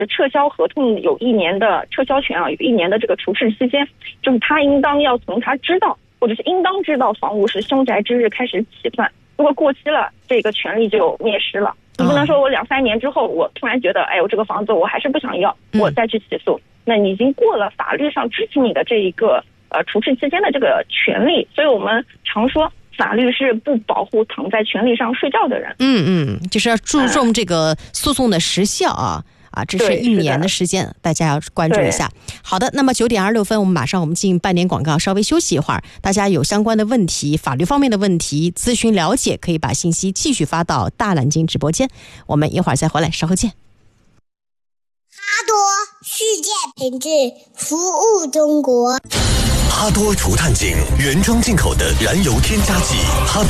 撤销合同有1年的撤销权啊，有1年的这个除斥期间，就是他应当要从他知道或者是应当知道房屋是凶宅之日开始起算，如果过期了，这个权利就灭失了。你不能说我2、3年之后，我突然觉得，哎，我这个房子我还是不想要，我再去起诉，那你已经过了法律上支持你的这一个除斥期间的这个权利。所以我们常说，法律是不保护躺在权利上睡觉的人。 就是要注重这个诉讼的时效啊。这是1年的时间，大家要关注一下。好的，那么9点26分，我们进半点广告，稍微休息一会儿。大家有相关的问题，法律方面的问题咨询了解，可以把信息继续发到大蓝鲸直播间，我们一会儿再回来，稍后见。 哈多世界品质，服务中国。 哈多除碳井原装进口的燃油添加剂，哈多